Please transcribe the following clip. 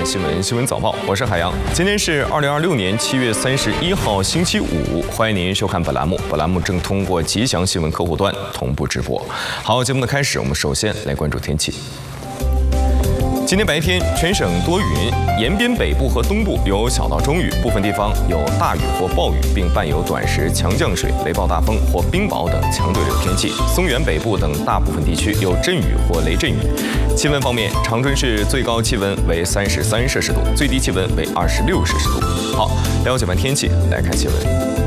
新闻新闻早报，我是海洋。今天是2026年7月31号星期五，欢迎您收看本栏目。本栏目正通过吉祥新闻客户端同步直播。好，节目的开始，我们首先来关注天气。今天白天全省多云，沿边北部和东部有小到中雨，部分地方有大雨或暴雨，并伴有短时强降水、雷暴大风或冰雹等强对流天气。松原北部等大部分地区有阵雨或雷阵雨。气温方面，长春市最高气温为33摄氏度，最低气温为26摄氏度。好，了解完天气，来看新闻。